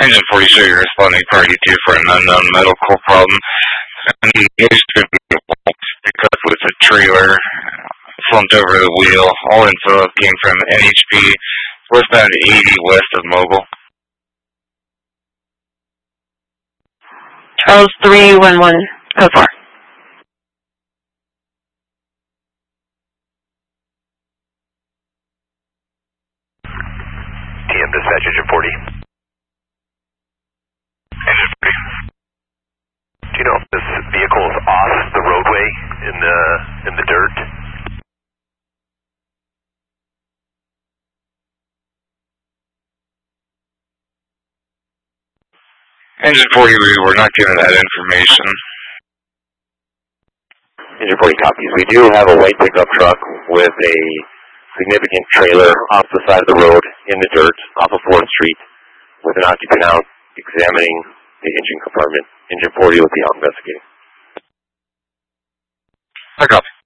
Engine 40 show you're responding party 2 for an unknown medical problem. And because with a trailer slumped over the wheel. All info came from NHP, westbound 80 west of Mobile. Charles 311, code 4. TM dispatch, engine 40. Engine 40. Do you know if this vehicle is off the roadway in the dirt? Engine 40, we were not given that information. Engine 40 copies. We do have a white pickup truck with a significant trailer off the side of the road in the dirt off of 4th Street with an occupant out examining the engine compartment. Engine 40 will be out investigating. I copy.